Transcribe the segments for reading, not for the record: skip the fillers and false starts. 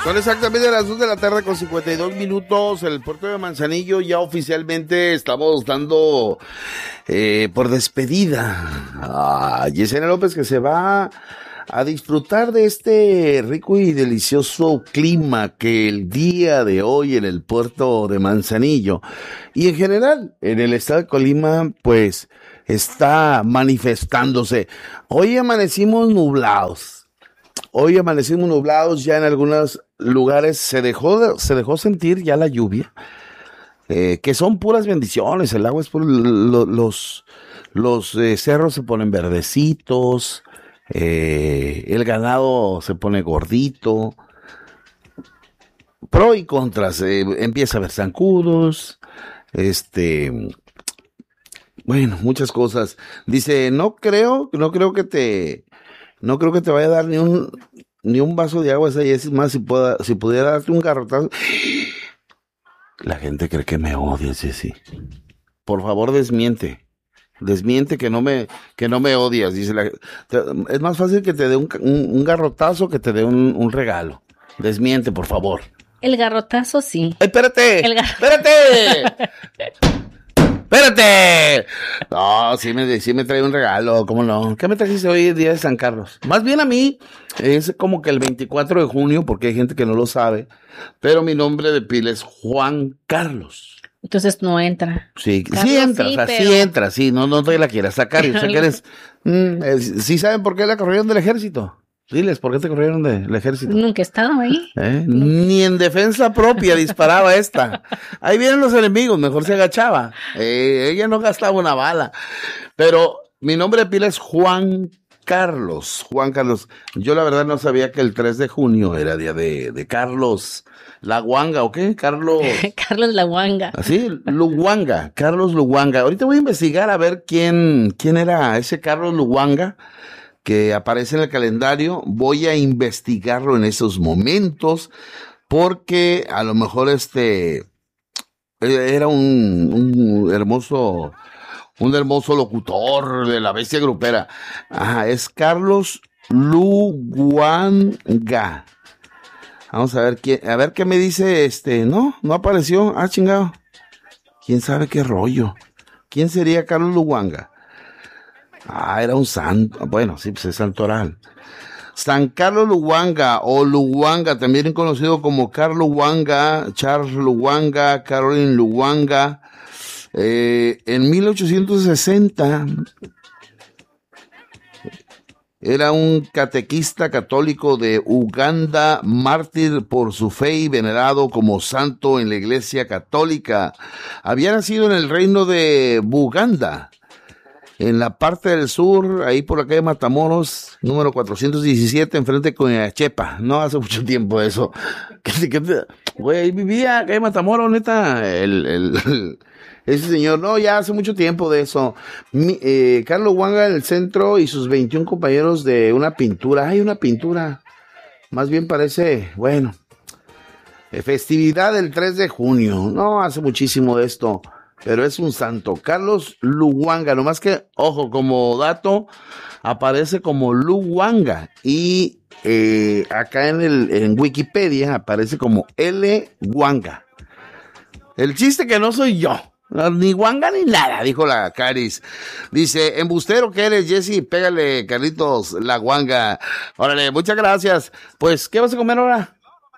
Son exactamente las 2 de la tarde con 52 minutos. El puerto de Manzanillo ya oficialmente estamos dando por despedida a Yesenia López, que se va a disfrutar de este rico y delicioso clima que el día de hoy en el puerto de Manzanillo y en general en el estado de Colima pues está manifestándose. Hoy amanecimos nublados. Ya en algunos lugares se dejó sentir ya la lluvia, que son puras bendiciones. El agua es puro, los cerros se ponen verdecitos, el ganado se pone gordito, pro y contras, empieza a haber zancudos, bueno, muchas cosas. Dice, no creo que te vaya a dar ni un vaso de agua esa, y es más, si pudiera darte un garrotazo. La gente cree que me odias, Jessy. Por favor, desmiente que no me odias, dice es más fácil que te dé un garrotazo que te dé un regalo. Desmiente, por favor. El garrotazo sí. ¡Ay, espérate! ¡Espérate! No, sí me trae un regalo, ¿cómo no? ¿Qué me trajiste hoy, el día de San Carlos? Más bien a mí, es como que el 24 de junio, porque hay gente que no lo sabe, pero mi nombre de pila es Juan Carlos. Entonces no entra. Sí, Carlos, sí entra, sí, o sea, pero... sí entra, sí, no te la quieras sacar, yo sé que eres... ¿Sí saben por qué la corrieron del ejército? Diles, ¿por qué te corrieron del ejército? Nunca he estado ahí. Ni en defensa propia disparaba esta. Ahí vienen los enemigos, mejor se agachaba. Ella no gastaba una bala. Pero mi nombre de pila es Juan Carlos. Yo la verdad no sabía que el 3 de junio era día de Carlos Laguanga, ¿o qué? Carlos Laguanga. ¿Así? Carlos Luguanga. Ahorita voy a investigar a ver quién era ese Carlos Luguanga que aparece en el calendario. Voy a investigarlo en esos momentos, porque a lo mejor era un hermoso locutor de la bestia grupera. Ajá, es Carlos Luguanga. Vamos a ver qué me dice no apareció. Ah, chingado. ¿Quién sabe qué rollo? ¿Quién sería Carlos Luguanga? Ah, era un santo. Bueno, sí, pues es santoral. San Carlos Luguanga, o Luguanga, también conocido como Carlos Luguanga, Charles Luguanga, Caroline Luguanga. En 1860 era un catequista católico de Uganda, mártir por su fe y venerado como santo en la Iglesia Católica. Había nacido en el reino de Buganda, en la parte del sur, ahí por la calle Matamoros, número 417, enfrente de Coñachepa. No hace mucho tiempo eso. Güey, ahí vivía, calle Matamoros, neta, ese señor. No, ya hace mucho tiempo de eso. Carlos Wanga en el centro y sus 21 compañeros de una pintura. Hay una pintura. Más bien parece, bueno, festividad del 3 de junio. No hace muchísimo de esto, pero es un santo. Carlos Luguanga, nomás que, ojo, como dato, aparece como Luguanga, y acá en Wikipedia aparece como L. Wanga. El chiste que no soy yo, ni Wanga ni nada, dijo la Caris. Dice, embustero que eres, Jessy, pégale, Carlitos, la Wanga. Órale, muchas gracias. Pues, ¿qué vas a comer ahora?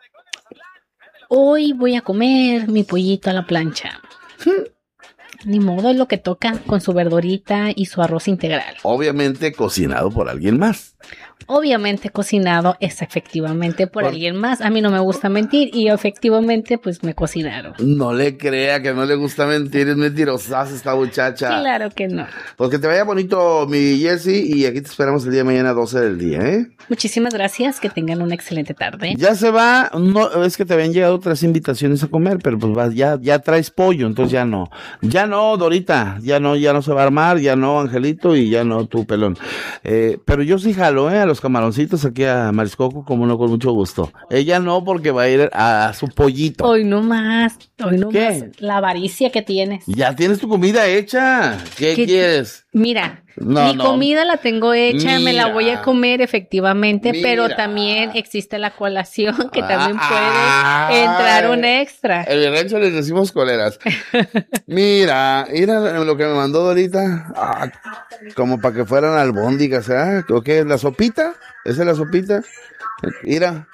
Hoy voy a comer mi pollito a la plancha. Ni modo, es lo que toca, con su verdurita y su arroz integral. Obviamente cocinado por alguien más. Obviamente cocinado es efectivamente por alguien más. A mí no me gusta mentir y efectivamente pues me cocinaron. No le crea que no le gusta mentir, es mentirosa esta muchacha. Claro que no. Pues que te vaya bonito, mi Jessy, y aquí te esperamos el día de mañana a 12 del día, ¿eh? Muchísimas gracias, que tengan una excelente tarde. Ya se va, no, es que te habían llegado otras invitaciones a comer, pero pues ya traes pollo, entonces ya no, Dorita, ya no se va a armar, ya no, Angelito, y ya no, tu pelón. Pero yo sí jalo, a los camaroncitos aquí a Mariscoco, como no, con mucho gusto. Ella no, porque va a ir a su pollito. Hoy no más, ¿Qué? la avaricia que tienes. Ya tienes tu comida hecha. ¿Qué quieres? Mira, Mi comida la tengo hecha, me la voy a comer efectivamente, pero Mira. también existe la colación que también puede entrar un extra. En el rancho les decimos coleras. Mira lo que me mandó Dorita. Como para que fueran albóndigas, ¿eh? ¿O qué? ¿La sopita? ¿Esa es la sopita? Mira.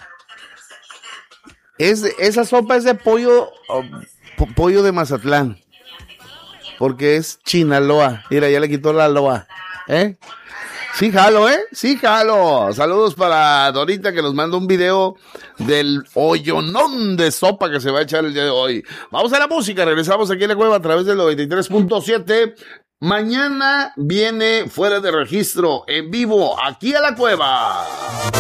Esa sopa es de pollo, pollo de Mazatlán. Porque es Chinaloa. Mira, ya le quitó la loa. ¿Eh? Sí jalo, ¿eh? Sí jalo. Saludos para Dorita que nos manda un video del hoyonón de sopa que se va a echar el día de hoy. Vamos a la música. Regresamos aquí en la cueva a través del 93.7. Mañana viene Fuera de Registro en vivo aquí a la cueva.